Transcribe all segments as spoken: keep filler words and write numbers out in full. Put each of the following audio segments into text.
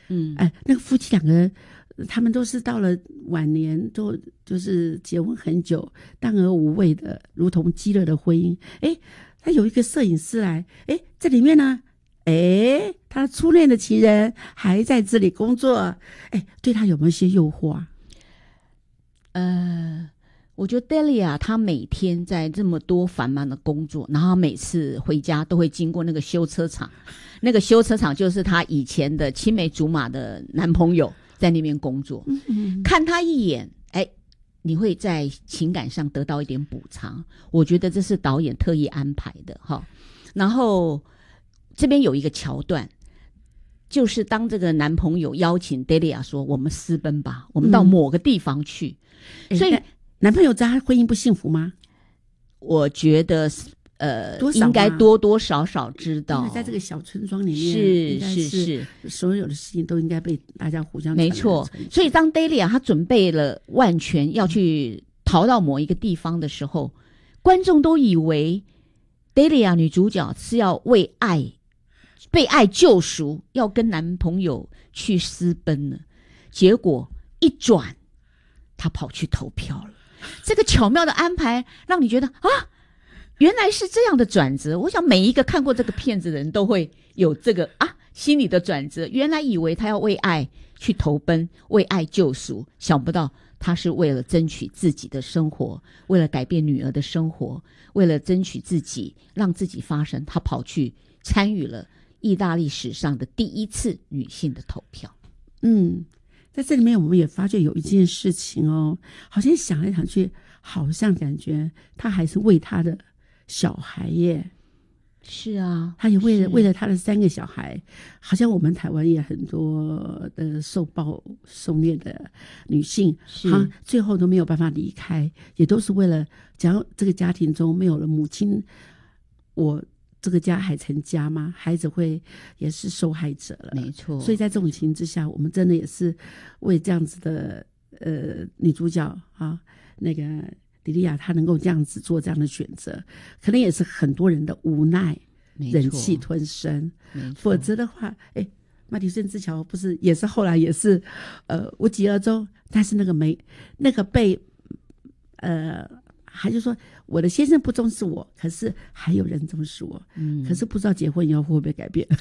嗯， 哎，那个夫妻两个人，他们都是到了晚年，都就是结婚很久，淡而无味的，如同饥饿的婚姻。哎，他有一个摄影师来，哎，这里面呢，哎，他初恋的情人还在这里工作，哎，对他有没有一些诱惑啊？ 呃，我觉得 Delia 她每天在这么多繁忙的工作，然后每次回家都会经过那个修车厂，那个修车厂就是她以前的青梅竹马的男朋友在那边工作。 嗯嗯， 看他一眼，哎，你会在情感上得到一点补偿。我觉得这是导演特意安排的哈。然后这边有一个桥段。就是当这个男朋友邀请 Delia 说我们私奔吧，我们到某个地方去、嗯、所以男朋友知道他婚姻不幸福吗？ 我觉得呃， 多应该多多少少知道， 因为在这个小村庄里面是是是， 所有的事情都应该被大家互相没错。所以当 Delia 他准备了万全要去逃到某一个地方的时候、嗯、观众都以为 Delia 女主角是要为爱被爱救赎，要跟男朋友去私奔了，结果一转他跑去投票了。这个巧妙的安排让你觉得啊，原来是这样的转折。我想每一个看过这个片子的人都会有这个啊心理的转折，原来以为他要为爱去投奔，为爱救赎，想不到他是为了争取自己的生活，为了改变女儿的生活，为了争取自己让自己发声，他跑去参与了意大利史上的第一次女性的投票。 嗯，在这里面我们也发觉有一件事情哦，好像想来想去，好像感觉他还是为他的小孩耶。 是啊， 他也为了为了他的三个小孩，好像我们台湾也很多的受暴受虐的女性，哈，最后都没有办法离开，也都是为了，假如这个家庭中没有了母亲，我这个家还成家吗？孩子会也是受害者了， 没错。 所以在这种情之下，我们真的也是为这样子的呃女主角啊，那个莉莉亚她能够这样子做这样的选择，可能也是很多人的无奈，忍气吞声。否则的话，哎，麦迪逊之桥不是也是后来也是呃无疾而终，但是那个没那个被呃。还就说我的先生不重视我，可是还有人重视我，嗯，可是不知道结婚以后会不会改变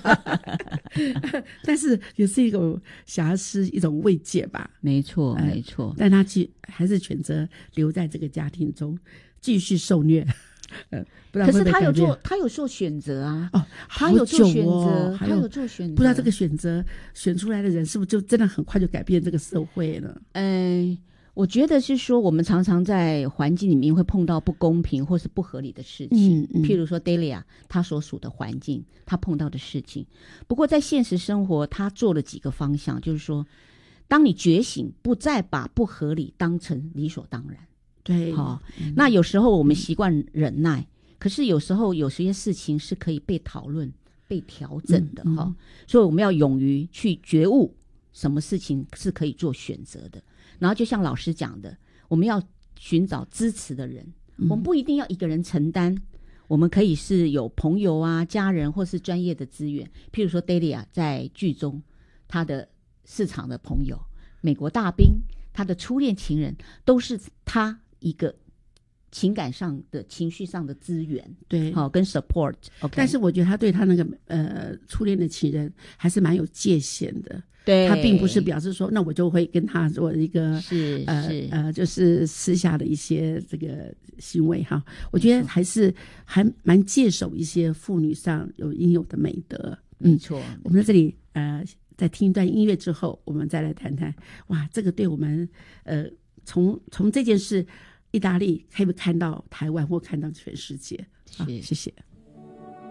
但是也是一种瑕疵，一种慰藉吧。 没错、呃、没错， 但他去还是选择留在这个家庭中继续受虐呃、不知道会不会改变。可是他有做他有做选择啊， 哦， 他有做选择、 哦、 他有做选择， 不知道这个选择选出来的人是不是就真的很快就改变这个社会了。 嗯，我觉得是说我们常常在环境里面会碰到不公平或是不合理的事情、嗯嗯、譬如说 Delia 她所属的环境，她碰到的事情。不过在现实生活她做了几个方向，就是说当你觉醒，不再把不合理当成理所当然。 对， 好、嗯，那有时候我们习惯忍耐、嗯、可是有时候有些事情是可以被讨论被调整的、嗯嗯、所以我们要勇于去觉悟什么事情是可以做选择的。然后就像老师讲的，我们要寻找支持的人、嗯、我们不一定要一个人承担，我们可以是有朋友啊家人或是专业的资源。譬如说 Delia 在剧中他的市场的朋友，美国大兵，他的初恋情人，都是他一个情感上的情绪上的资源， 对， 好、哦、跟 support、okay、 但是我觉得他对他那个呃初恋的情人还是蛮有界限的。 对， 他并不是表示说那我就会跟他做一个是呃是呃就是私下的一些这个行为哈。我觉得还是还蛮戒守一些妇女上有应有的美德。 没错、嗯， 我们在这里呃在听一段音乐之后，我们再来谈谈哇，这个对我们呃从从这件事意大利可以不看到台湾或看到全世界。好，谢谢。